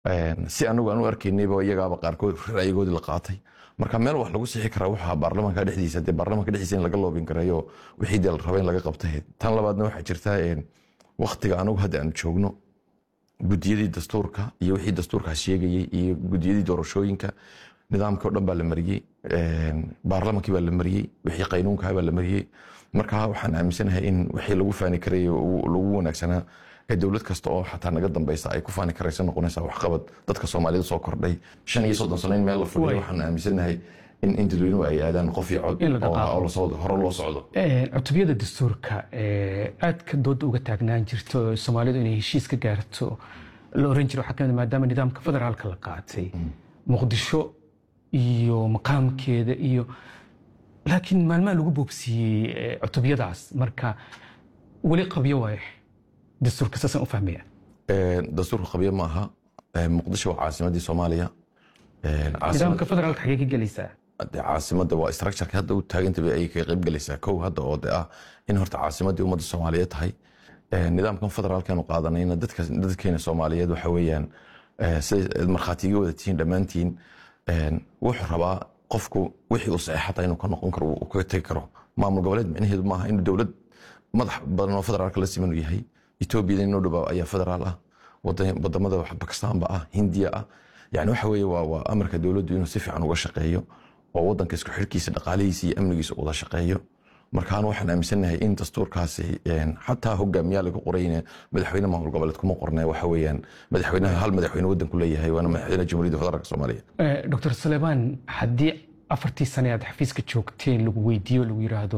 si anagu arkaynayba iyagaaba qaarkood ra'yigoodii la qaatay marka meel wax lagu sixi karaa waxa baarlamaanka dhexdiisa dee baarlamaanka dhexdiisa in laga loobin karayo wixii dee la rabay in laga qabtay tan labaadna waxaa jirta waqtiga anagu hadda aan joogno gudiyadii dastuurka iyo wixii dastuurka sheegayay iyo gudiyadii doorashooyinka nidaamka oo dhan baa la mariyay baarlamaankii baa la mariyay wixii qaynuunka baa la mariyay marka waxaan aaminsanahay in wixii lagu faani karay lagu wanaagsanaa dawlad kasta oo xataa naga dambaysa ay ku faani karayso noqonaysa wax qabad dadka Soomaaliyeed soo kordhay 35 sano in meel la fadhiyo waxaan aaminsanahay in dadweynuhu ay aadaan qof iyo cod oo la soo hor loo socdo cutubiyada dastuurka aad ka dood uga taagnaan jirto Soomaalidu inay heshiis ka gaarto la oran jiro waxa kamid maadaama nidaamka federaalka la qaatay Muqdisho iyo maqaamkeeda iyo laakiin maalmaha lagu boobsiyay cutubiyadaas marka wali qabyo waay dastuurka saasan u fahmaya dastuurka qabyo ma aha Muqdisho waa caasimadii Soomaaliya nidaamka federaalka xagee ka galaysaa caasimadda waa structure hadda u taagantay ay ka qayb galaysaa kow hadda oo in horta caasimadii ummadda Soomaaliyeed tahay nidaamkan federaalka aanu qaadanayna dadkeena Soomaaliyeed waxa weeyaan sida marxaatiga wada tiin dhamaantiin wuxuu rabaa qofku wixii uu saxaxay inuu ka noqon karo uu ka tagi karo maamul goboleed micnaheedu maaha in dawlad madax badan oo federaalka la siman yahay Ethiopia inuu dhaw ayaa federaal ah wadamada wax Pakistan ba ah Hindiya ah yani waxa weeye waa amarka dawladdu inuu si fiican uga shaqeeyo oo wadanka isku xirkiisa dhaqaalihiisa iyo amnigiisa uga shaqeeyo markaan waxaan aaminsanahay in dastuurkaasi xataa hogaamiyaha lagu qorayna madaxweyne maamul goboleed kuma qornay waxa weeyaan madaxweynaha hal madaxweyne wadanku leeyahay waana madaxweynaha jamhuuriyadda federaalka Soomaaliya Dr. Sulayman haddii 4 sano aad xafiiska joogteen lagu weydiiyo lagu yiraahdo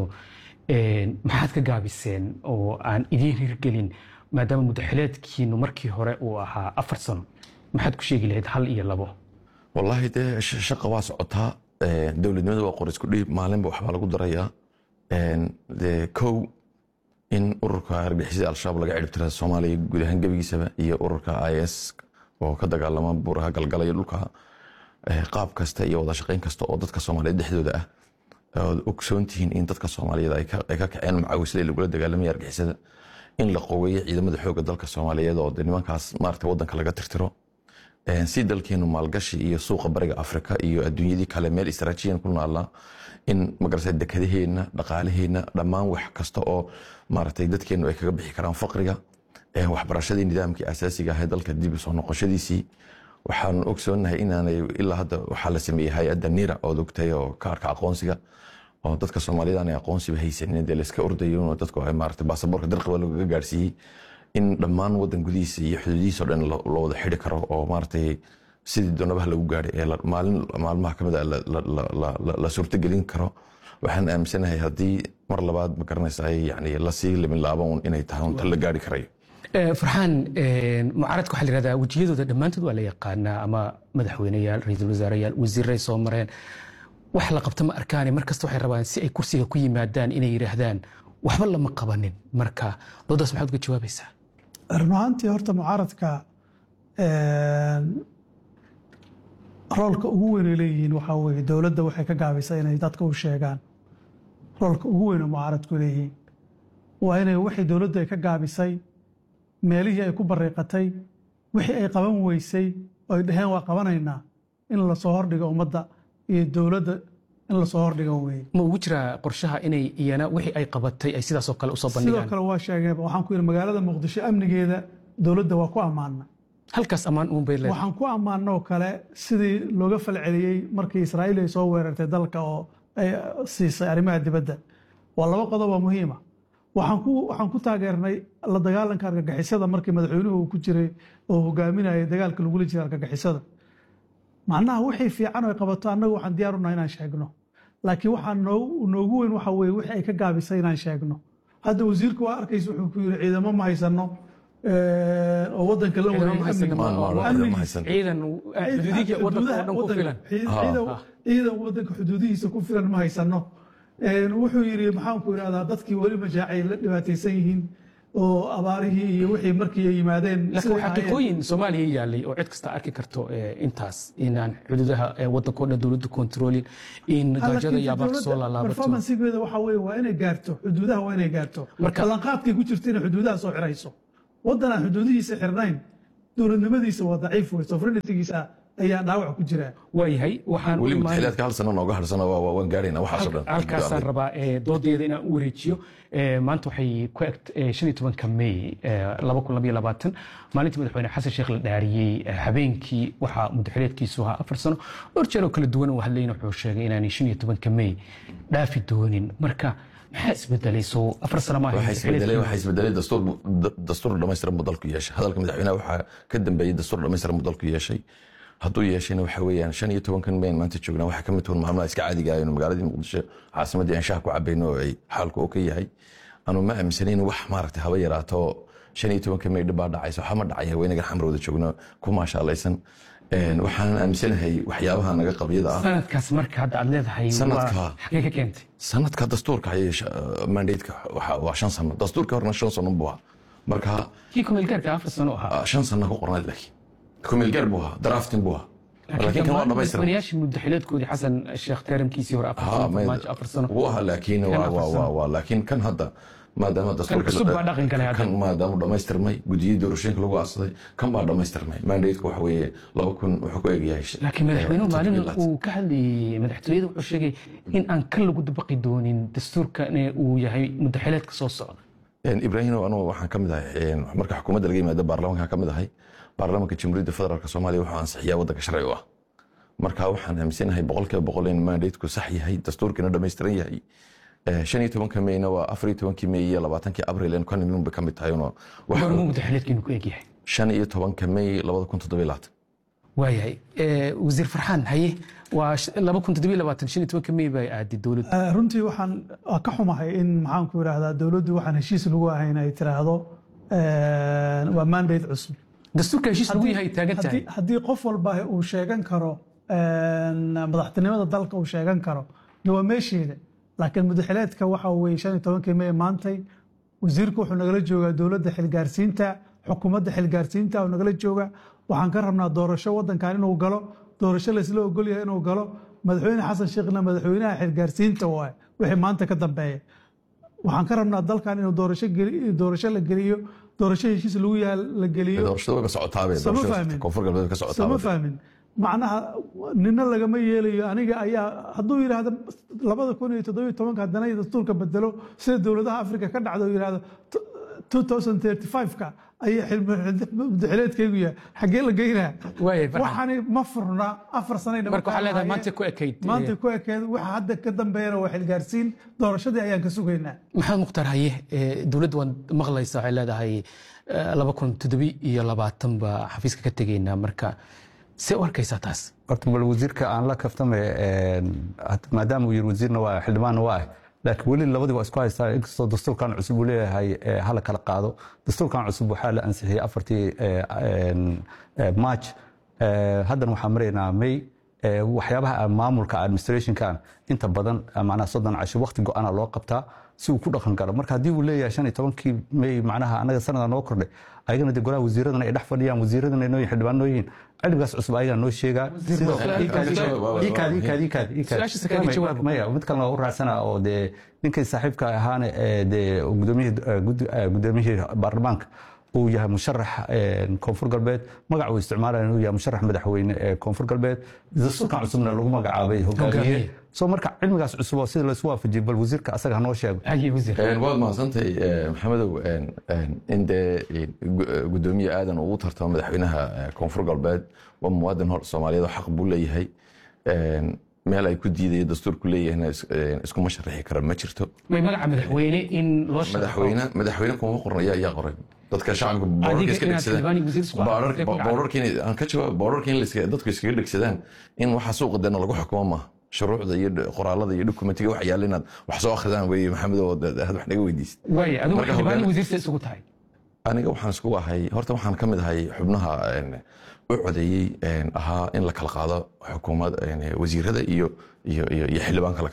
maxaad ka gaabiseen oo aan idin hirgelin maadaama mudaxileedkiinu markii hore uu ahaa 4 sano maxaad ku sheegi lahayd hal iyo labo wallahi de shaqo waa socotaa dawladnimada waa qoris ku dhiib maalinba waxba lagu darayaa de kow in ururka argagixisada al-shabaab laga ciribtira Soomaaliya guud ahaan gabigiisaba iyo ururka IS oo ka dagaalama buraha galgalaya dhulka qaab kasta iyo wada shaqeyn kasta oo dadka Soomaaliyeed dhexdooda ah ogsoontihiin in dadka Soomaaliyeed ay ka kaceen macaawisay lagu dagaalamay argagixisada in la qoweeyo ciidamada xoogga dalka Soomaaliyeed oo nimankaas maartay wadanka laga tirtiro si dalkeenu maalgashi iyo suuqa bariga Afrika iyo adduunyadii kale meel istaraatijiyan ku noolaa in magarasay dekadaheena dhaqaalaheena dhamaan wax kasta oo maartay dadkeenu ay kaga bixi karaan faqriga waxbarashadii nidaamkii asaasiga ah ee dalka dib u soo noqoshadiisii waxaan ogsoonahay inaanay ilaa hadda waxa la sameeyay hay'adda NIRA oo dogtay oo kaarka aqoonsiga oo dadka Soomaaliyeed aan aqoonsiba haysanin ee la iska ordayo oo dadku ay maartay baasaboorka dalka laga gaarsiiyay in dhammaan wadan gudihiisa iyo xuduudihiisa oo dhan loo wada xiri karo oo maartay sidii doonabaha lagu gaaray ee maalmaha kamid ah la suurtagelin karo waxaan aaminsanahay haddii mar labaad ma garanaysaa yani la sii limin laaban inay tahay inta la gaari karayo farxaan mucaaradku waxa la yiraahdaa wajiyadooda dhammaantood waa la yaqaanaa ama madaxweynayaal ra'iisul wasaareyaal wasiiray soo mareen wax la qabto ma arkaan markasta waxay rabaan si ay kursiga ku yimaadaan inay yiraahdaan waxba lama qabanin marka doodaas maxaad uga jawaabaysaa runaantii horta mucaaradka roolka ugu weyn ee leeyihiin waxa weeye dawladda waxay ka gaabisaa inay dadka u sheegaan roolka ugu weyn ee mucaaradku leeyihiin waa inay wixii dawladda ay ka gaabisay meelihii ay ku bariiqatay wixii ay qaban weysay oo ay dhaheen waa qabanaynaa in la soo hordhigo ummadda iyo dawladda in la soo hordhigo weeye ma ugu jira qorshaha inay iyana wixii ay qabatay ay sidaas oo kale u soo bandhigaan sidoo kale waa sheegay waxaan ku yiri magaalada Muqdisho amnigeeda dawladda waa ku amaanna halkaas amaan uun bay leedahay waxaan ku amaanno kale sidii looga falceliyay markii Israa'iil ay soo weerartay dalka oo ay siisay arrimaha dibadda waa laba qodob oo muhiim ah waxaan ku taageernay la dagaalanka argagixisada markii madaxweynuhu uu ku jiray oo hogaaminayay dagaalka lagu jiray argagixisada macnaha wixii fiican oo qabato annagu waxaan diyaar u nahay inaan sheegno laakiin waxaan noogu weyn waxa weeye wixii ay ka gaabisay inaan sheegno hadda wasiirku waa arkaysa wuxuu ku yiri ciidamo ma haysano oo wadanka la wareegay ciidan xuduudiga wadanka ku filan ciidan wadanka xuduudihiisa ku filan ma haysano wuxuu yiri maxaan ku yiraahdaa dadkii wali majaacay la dhibaataysan yihiin oo abaarihii iyo wixii markii ay yimaadeen laakiin xaqiiqooyin Soomaaliya yaalay oo cid kasta arki karto intaas inaan xuduudaha waddankoodna dawladdu controlin in gaajada iyo abaarta soo laalaabato performance-geeda waxa weeye waa inay gaarto xuduudaha waa inay gaarto ballanqaadkay ku jirto inay xuduudaha soo xirayso waddan aan xuduudihiisa xirnayn dowladnimadiisa waa daciif wey sovereignty-giisa ayaa dhaawac ku jira waayahay waxaan weli mutaxilaadka hal sano nooga harsana waan gaadhayna waxaasoo dhan halkaasaan rabaa doodeeda inaan u wareejiyo maanta waxay ku eg 15 May 2022 maalintii madaxweyne xasan sheekh la dhaariyey habeenkii waxaa mutaxilaadkiisu ahaa 4 sano dhowr jeer oo kala duwan uu hadlayna wuxuu sheegay inaanay 15 May dhaafi doonin marka maxaa isbedelay soo 4 sano ma waxay isbedelay dastuur dhammaystiran buu dalku yeeshay hadalka madaxweynaha waxaa ka dambeeyey dastuur dhammaystiran buu dalku yeeshay hadduu yeeshayna waxa weeyaan 15 May maanta joognaa waxaa ka mid tahay maalmaha iska caadiga ah inuu magaaladii muqdisho caasimadii aan shaah ku cabayno oo ay xaalku oo ka yahay anu ma aaminsanayn wax maaragtay haba yaraato 15 May dhibaa dhacayso waxa ma dhacaya weynaga xamar wada joogno ku maashaalaysan waxaan aaminsanahay waxyaabaha naga qabyada ah sanadkaas marka hadda aad leedahay xagee ka keentay sanadka dastuurka mandate-ka waa 5 sano dastuurka horna 5 sano buu ahaa marka kii kumeel gaarka 4 sano ahaa 5 sano ku qornayd laakiin kumeel gaar buu ahaa drafting buu ahaa laakiin kan waa dhamaystiran madaxweynayaashii muddaxileedkoodii xasan sheekh tarimkiisii hore 4 sano wuu ahaa laakiin laakiin kan hadda maadaama dastuurka maadaama dhamaystirmay gudiyada doorashooyinka lagu aasaday kan baa dhamaystirmay mandate-ku waxa weeye 2000 wuxuu ku egyahay laakiin madaxweynuhu maalin uu ka hadlayay madaxtooyada wuxuu sheegay in aan kan lagu dabaqi doonin dastuurka uu yahay muddaxileedka soo socda ibraahim anu waxaan ka mid ahay marka xukuumadda laga yimaado baarlamaanka ka mid ahay baarlamaanka jamhuuriyadda federaalka soomaaliya wuxuu ansixiyaa waddanka sharci u ah marka waxaan aaminsanahay 100% in mandate-ku sax yahay dastuurkina dhammaystiran yahay 15 Mayna waa 14 May iyo 20 Abriil in kan inuu ka mid tahay waxa uu muddaxileedkiinu ku eg yahay 15 May 2017 waayahay wasiir farxaan haye waa 2017 May bay aadi dowladda runtii waxaan ka xumahay in maxaan ku yiraahdaa dowladdu waxaan heshiis lagu ahayn ay tiraahdo waa mandate cusub dastuurka heshiis lagu yahay taagan tahay haddii qof walba uu sheegan karo madaxtinimada dalka uu sheegan karo waa meesheeda laakiin madaxweynaha waxa weeye 15 May maantay wasiirku wuxuu nagala joogaa dowladda xilgaarsiinta xukuumadda xilgaarsiinta oo nagala jooga waxaan ka rabnaa doorasho wadankan inuu galo doorasho la isla ogol yahay inuu galo madaxweyne xasan sheekhna madaxweynaha xilgaarsiinta waa wixii maanta ka dambeeya waxaan ka rabnaa dalkan inuu doorasho la geliyo doorasho heshiis lagu yahay la geliyo doorashada way socotaabay doorashada koonfur galbeed ka socotaabay sama fahmin macnaha nina lagama yeelayo aniga ayaa hadduu yiraahdo 2017 haddana dastuurka bedelo sida dowladaha Afrika ka dhacdo yiraahdo 2035ka ayaa madaxweynaheedkaygu yahay xagee la geynaa waxaan ma furna 4 sano marka waxa leedahay maanta ku ekeyd waxa hadda ka dambeeyana waa xilgaarsiin doorashadii ayaan ka sugaynaa maxamed mukhtaar haye dowladdu waan maqlaysaa waxay leedahay 2017 ba xafiiska ka tegaynaa marka see u arkaysaa taas horta bal wasiirka aan la kaftame maadaama uu yiri wasiirna waa xildhibaanna waa laakiin weli labadii waa isku haystaa inkastoo dastuurkan cusub uu leeyahay hala kala qaado dastuurkan cusub waxaa la ansixiyey 4 March haddana waxaan maraynaa May waxyaabaha maamulka administrationkan inta badan macnaha 30 casho waqti go'aana loo qabtaa si uu ku dhaqan galo marka haddii uu leeyahay 15 May macnaha anaga sanada noo kordhay ayagana de golaha wasiiradana ay dhex fadhiyaan wasiiradana inoo xildhibaano yihiin cilmigaas cusub ayaga noo sheegaa mid kalena u raacsana oo de ninkay saaxiibka ahaana de gudoomiyihii baarlamaanka uu yahay musharax koonfur galbeed magac uu isticmaalaya inuu yahay musharax madaxweyne koonfur galbeed dastuurkan cusubna lagu magacaabay hogaamiye soo marka cilmigaas cusub oo sida la isku waafajiyay bal wasiirka asaga hanoo sheego waad mahadsantahay maxamedow in dee gudoomiye aadan ugu tartamo madaxweynaha koonfur galbeed waa muwaadin hor Soomaaliyeed oo xaq buu leeyahay meel ay ku diiday dastuurku leeyahayna iskuma sharxi kara ma jirto magaca madaxweyne in loo madaxweyne kuma qornaya ayaa qoray dadka shacabka boorarkiin dadku iskaga dhegsadaan in waxa suuqa dana lagu xukumo maaha shuruucda iyo qoraalada iyo dokumentiga wax yaalla inaad wax soo akhridaan weeye maxamed oo had wax naga weydiisay adigu xildhibaan wasiirsa isugu tahay aniga waxaan isku ahay horta waxaan ka mid ahay xubnaha u codeeyey ahaa in la kala qaado xukuumad wasiirada iyo xildhibaanka